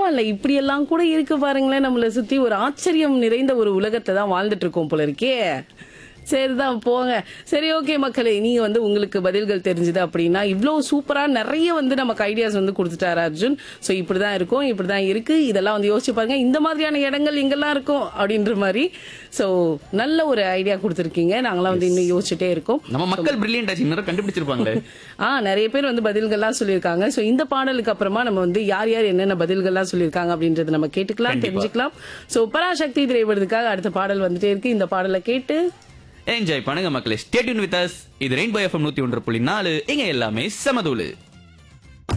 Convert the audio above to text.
பரவாயில்ல, இப்படி எல்லாம் கூட இருக்கு பாருங்களேன், நம்மள சுத்தி ஒரு ஆச்சரியம் நிறைந்த ஒரு உலகத்தை தான் வாழ்ந்துட்டு இருக்கோம் போல இருக்கே. சரிதான் போங்க. சரி, ஓகே மக்களே, நீங்க வந்து உங்களுக்கு பதில்கள் தெரிஞ்சது அப்படின்னா இவ்வளோ சூப்பரா நிறைய வந்து நமக்கு ஐடியாஸ் வந்து கொடுத்துட்டாரு அர்ஜுன். ஸோ இப்படிதான் இருக்கும், இப்படிதான் இருக்கு, இதெல்லாம் வந்து யோசிச்சு பாருங்க, இந்த மாதிரியான இடங்கள் இங்கெல்லாம் இருக்கும் அப்படின்ற மாதிரி. ஸோ நல்ல ஒரு ஐடியா கொடுத்துருக்கீங்க. நாங்களாம் வந்து இன்னும் யோசிச்சுட்டே இருக்கோம். நம்ம மக்கள் பிரில்லியன்ட் ஆச்சு, இன்னும் கண்டுபிடிச்சிருப்பாங்களே. நிறைய பேர் வந்து பதில்கள்லாம் சொல்லியிருக்காங்க. ஸோ இந்த பாடலுக்கு அப்புறமா நம்ம வந்து யார் யார் என்னென்ன பதில்கள்லாம் சொல்லியிருக்காங்க அப்படின்றத நம்ம கேட்டுக்கலாம், கண்டிப்பா. தெரிஞ்சுக்கலாம். ஸோ பராசக்தி திரைப்படத்துக்காக அடுத்த பாடல் வந்துட்டே இருக்கு. இந்த பாடலை கேட்டு என்ஜாய் பண்ணுங்க மக்களே. Stay tune with us. இது ரெயின்போ எஃப்எம் 101.4. இங்க எல்லாமே சமதூளு.